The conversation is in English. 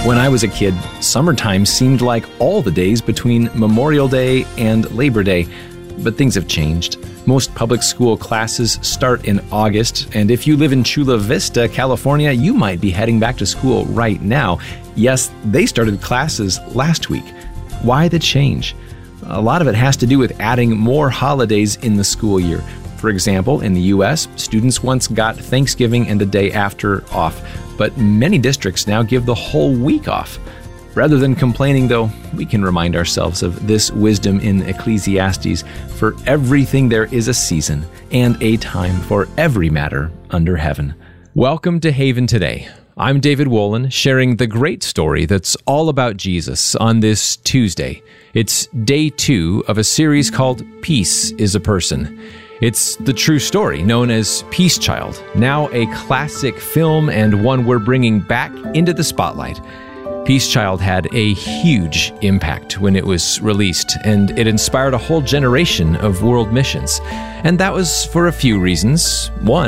When I was a kid, summertime seemed like all the days between Memorial Day and Labor Day. But things have changed. Most public school classes start in August, and if you live in Chula Vista, California, you might be heading back to school right now. Yes, they started classes last week. Why the change? A lot of it has to do with adding more holidays in the school year. For example, in the U.S., students once got Thanksgiving and the day after off, but many districts now give the whole week off. Rather than complaining, though, we can remind ourselves of this wisdom in Ecclesiastes: for everything there is a season, and a time for every matter under heaven. Welcome to Haven Today. I'm David Wolin, sharing the great story that's all about Jesus on this Tuesday. It's day 2 of a series called Peace is a Person. It's the true story known as Peace Child, now a classic film and one we're bringing back into the spotlight. Peace Child had a huge impact when it was released, and it inspired a whole generation of world missions. And that was for a few reasons. One,